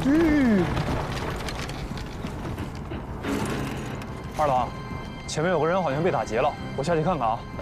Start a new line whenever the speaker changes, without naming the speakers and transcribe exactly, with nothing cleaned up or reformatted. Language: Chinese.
吁！二郎，前面有个人好像被打劫了，我下去看看啊。